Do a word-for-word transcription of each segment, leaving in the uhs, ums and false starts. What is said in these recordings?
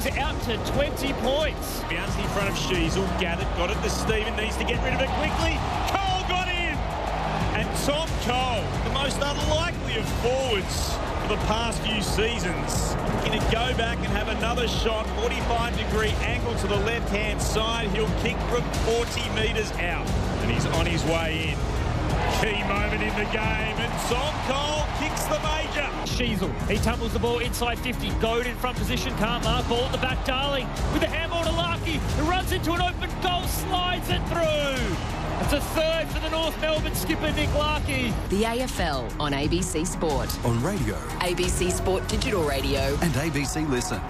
out to twenty points. Bounced in front of Sheasel, gathered, got it to Stephen, needs to get rid of it quickly. Cole got in! And Tom Cole, the most unlikely of forwards for the past few seasons, going to go back and have another shot, forty-five degree angle to the left-hand side. He'll kick from forty metres out, and he's on his way in. Key moment in the game, and Tom Cole kicks the major. Sheasel, he tumbles the ball inside fifty, Goad in front position, can't mark, ball at the back, Darling with the handball to Larkey, who runs into an open goal, slides it through. It's a third for the North Melbourne skipper, Nick Larkey. The A F L on A B C Sport. On radio. A B C Sport Digital Radio. And A B C Listen.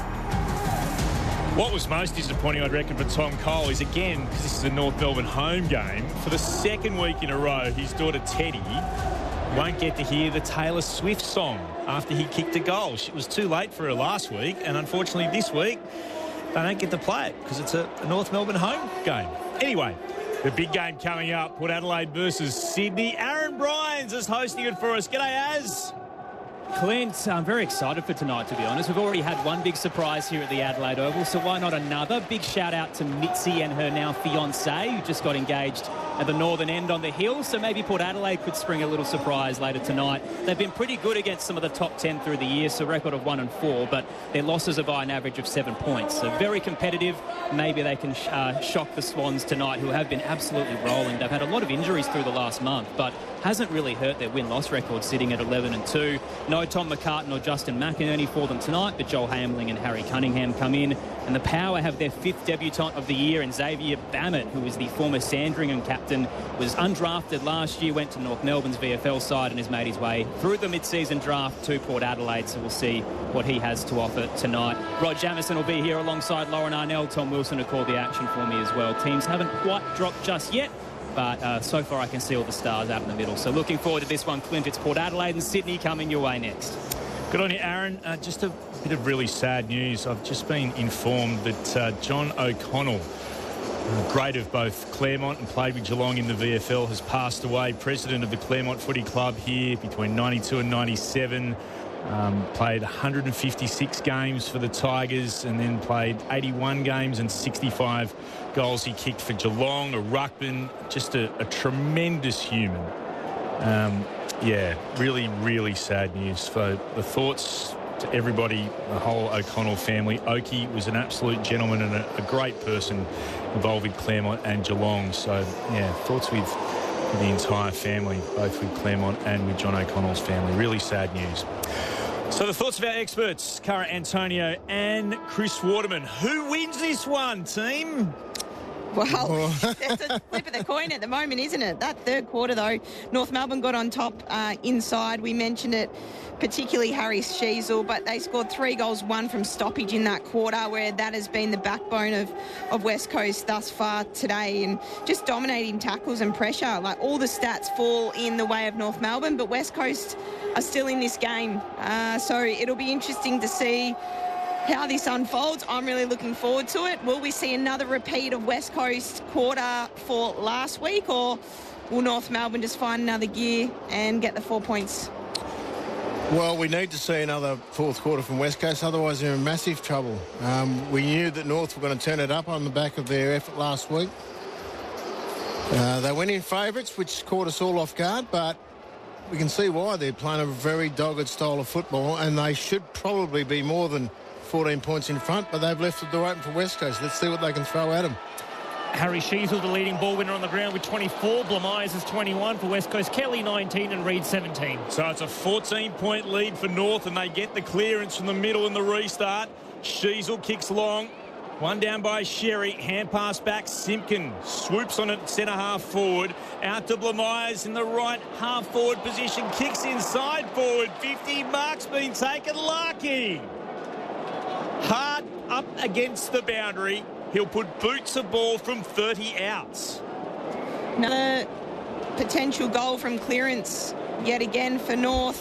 What was most disappointing, I'd reckon, for Tom Cole is, again, because this is a North Melbourne home game, for the second week in a row, his daughter Teddy won't get to hear the Taylor Swift song after he kicked a goal. It was too late for her last week, and unfortunately this week, they don't get to play it because it's a, a North Melbourne home game. Anyway, the big game coming up, Port Adelaide versus Sydney. Aaron Bryans is hosting it for us. G'day, Az. Clint, I'm very excited for tonight, to be honest. We've already had one big surprise here at the Adelaide Oval, so why not another? Big shout out to Mitzi and her now fiancé, who just got engaged at the northern end on the hill, so maybe Port Adelaide could spring a little surprise later tonight. They've been pretty good against some of the top ten through the year, so a record of one and four, but their losses are by an average of seven points. So very competitive. Maybe they can sh- uh, shock the Swans tonight, who have been absolutely rolling. They've had a lot of injuries through the last month, but hasn't really hurt their win-loss record, sitting at eleven and two. No Tom McCartan or Justin McInerney for them tonight, but Joel Hamling and Harry Cunningham come in. And the Power have their fifth debutant of the year, and Xavier Bammett, who is the former Sandringham captain, was undrafted last year, went to North Melbourne's V F L side and has made his way through the mid-season draft to Port Adelaide, so we'll see what he has to offer tonight. Rod Jamieson will be here alongside Lauren Arnell. Tom Wilson will call the action for me as well. Teams haven't quite dropped just yet, but uh, so far I can see all the stars out in the middle. So looking forward to this one, Clint. It's Port Adelaide and Sydney coming your way next. Good on you, Aaron. Uh, just a bit of really sad news. I've just been informed that uh, John O'Connell, uh, great of both Claremont and played with Geelong in the V F L, has passed away. President of the Claremont Footy Club here between ninety-two and ninety-seven. Um, played one hundred fifty-six games for the Tigers and then played eighty-one games and sixty-five goals he kicked for Geelong, a ruckman, just a, a tremendous human. Um, yeah, really, really sad news. For the thoughts to everybody, the whole O'Connell family. Okie was an absolute gentleman and a, a great person involved with Claremont and Geelong. So, yeah, thoughts with, with the entire family, both with Claremont and with John O'Connell's family. Really sad news. So the thoughts of our experts, Cara Antonio and Chris Waterman. Who wins this one, team? Well, it's a flip of the coin at the moment, isn't it? That third quarter, though, North Melbourne got on top uh, inside. We mentioned it, particularly Harry Sheasel, but they scored three goals, one from stoppage in that quarter, where that has been the backbone of, of West Coast thus far today, and just dominating tackles and pressure. Like, all the stats fall in the way of North Melbourne, but West Coast are still in this game. Uh, so it'll be interesting to see how this unfolds. I'm really looking forward to it. Will we see another repeat of West Coast quarter for last week, or will North Melbourne just find another gear and get the four points? Well, we need to see another fourth quarter from West Coast, otherwise they're in massive trouble. Um, we knew that North were going to turn it up on the back of their effort last week. Uh, they went in favourites, which caught us all off guard, but we can see why. They're playing a very dogged style of football, and they should probably be more than fourteen points in front, but they've left the door open for West Coast. Let's see what they can throw at them. Harry Sheasel, the leading ball winner on the ground with twenty-four. Blamires is twenty-one for West Coast. Kelly, nineteen, and Reid, seventeen. So it's a fourteen-point lead for North, and they get the clearance from the middle in the restart. Sheasel kicks long. One down by Sherry. Hand pass back. Simpkin swoops on it centre half forward. Out to Blamires in the right half forward position. Kicks inside forward. fifty marks been taken. Larkey. Hard up against the boundary. He'll put boots of ball from thirty outs. Another potential goal from clearance yet again for North.